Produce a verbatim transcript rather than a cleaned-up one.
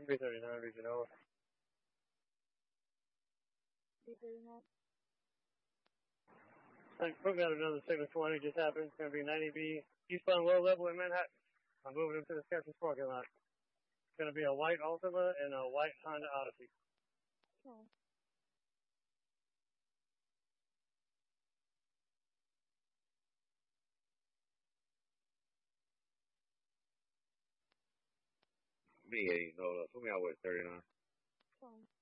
B thirty-nine, reaching over. B thirty-nine. Put me out another signal twenty just happened. It's going to be ninety B eastbound low level in Manhattan. I'm moving into the Skechers parking lot. It's going to be a white Altima and a white Honda Odyssey. Oh. B eight, hold up. Put me out with thirty-nine. Oh.